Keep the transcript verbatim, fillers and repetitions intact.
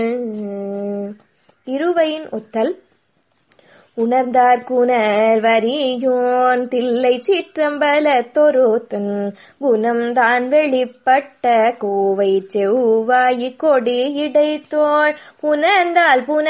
இருவையின் ஒத்தல். உணர்ந்தார் குணர் வரியோன் தில்லை சிற்றம்பலத்தொருத்தன் குணம் தான் வெளிப்பட்ட கோவை செவ்வாய் கொடி இடைத்தோள் புணர்ந்தால் புன